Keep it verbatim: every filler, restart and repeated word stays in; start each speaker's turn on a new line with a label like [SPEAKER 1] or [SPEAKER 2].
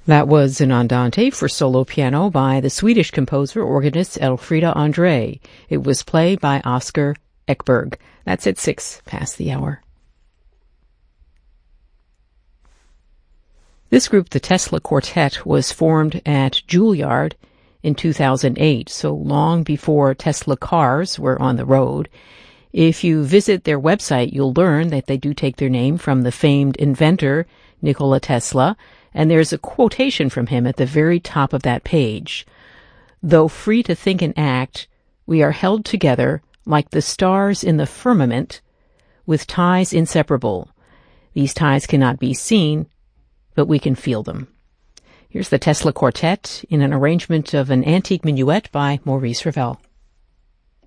[SPEAKER 1] That was an andante for solo piano by the Swedish composer organist Elfrida André. It was played by Oscar Ekberg. That's at six past the hour. This group, the Tesla Quartet, was formed at Juilliard in two thousand eight, so long before Tesla cars were on the road. If you visit their website, you'll learn that they do take their name from the famed inventor Nikola Tesla, and there's a quotation from him at the very top of that page. Though free to think and act, we are held together like the stars in the firmament with ties inseparable. These ties cannot be seen, but we can feel them. Here's the Tesla Quartet in an arrangement of an antique minuet by Maurice Ravel.